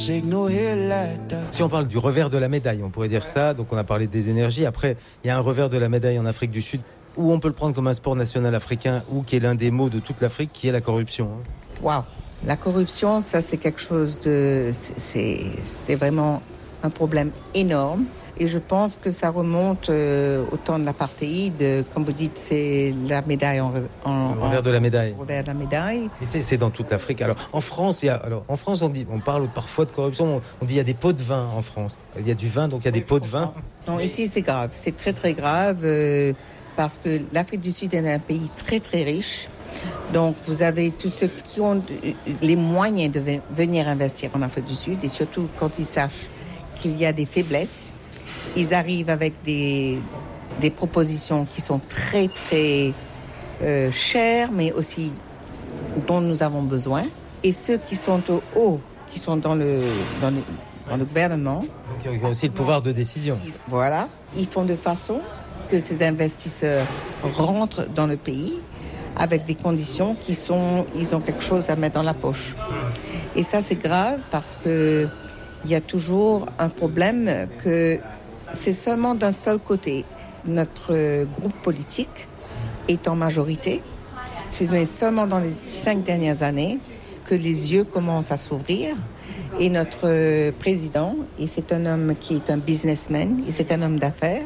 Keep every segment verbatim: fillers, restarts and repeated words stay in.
Si on parle du revers de la médaille, on pourrait dire ça, donc on a parlé des énergies. Après, il y a un revers de la médaille en Afrique du Sud, où on peut le prendre comme un sport national africain, ou qui est l'un des maux de toute l'Afrique, qui est la corruption. Waouh, la corruption, ça c'est quelque chose de... C'est, c'est vraiment un problème énorme. Et je pense que ça remonte euh, au temps de l'apartheid. Comme vous dites, c'est la médaille en, en le revers en, de la médaille. Revers de la médaille. Et c'est, c'est dans toute l'Afrique. Alors en France, il y a, alors en France, on dit, on parle parfois de corruption. On, on dit il y a des pots de vin en France. Il y a du vin, donc il y a oui, des pots de vin. Non, ici c'est grave. C'est très très grave euh, parce que l'Afrique du Sud est un pays très très riche. Donc vous avez tous ceux qui ont les moyens de venir investir en Afrique du Sud et surtout quand ils sachent qu'il y a des faiblesses. Ils arrivent avec des, des propositions qui sont très, très euh, chères, mais aussi dont nous avons besoin. Et ceux qui sont au haut, qui sont dans le, dans le, dans le gouvernement... Donc, ils ont aussi le pouvoir de décision. Ils, voilà. Ils font de façon que ces investisseurs rentrent dans le pays avec des conditions qui sont... Ils ont quelque chose à mettre dans la poche. Et ça, c'est grave parce que il y a toujours un problème que... C'est seulement d'un seul côté. Notre groupe politique est en majorité. C'est seulement dans les cinq dernières années que les yeux commencent à s'ouvrir. Et notre président, et c'est un homme qui est un businessman, et c'est un homme d'affaires,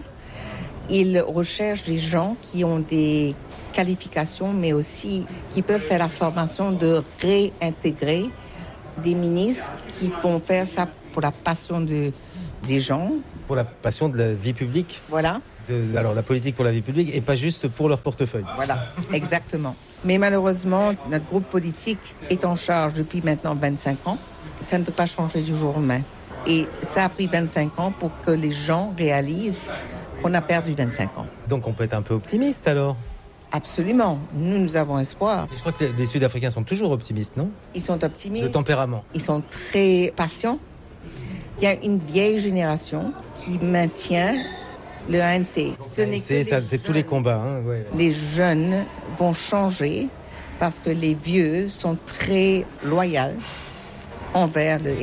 il recherche des gens qui ont des qualifications, mais aussi qui peuvent faire la formation de réintégrer des ministres qui vont faire ça pour la passion de, des gens. Pour la passion de la vie publique. Voilà. De, alors la politique pour la vie publique et pas juste pour leur portefeuille. Voilà, exactement. Mais malheureusement, notre groupe politique est en charge depuis maintenant vingt-cinq ans. Ça ne peut pas changer du jour au lendemain. Et ça a pris vingt-cinq ans pour que les gens réalisent qu'on a perdu vingt-cinq ans. Donc on peut être un peu optimiste alors ? Absolument. Nous, nous avons espoir. Je crois que les Sud-Africains sont toujours optimistes, non ? Ils sont optimistes. De tempérament. Ils sont très patients. Il y a une vieille génération qui maintient le A N C. Ce n'est c'est, que ça, c'est tous les combats. Hein, ouais. Les jeunes vont changer parce que les vieux sont très loyaux envers le